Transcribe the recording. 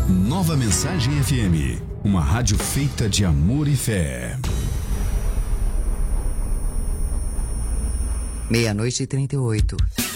Nova Mensagem FM, uma rádio feita de amor e fé. 00:38.